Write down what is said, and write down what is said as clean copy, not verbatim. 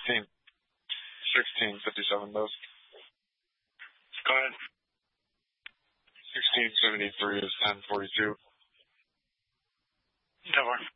1657 does. Go ahead. 1673 is 1042. That works.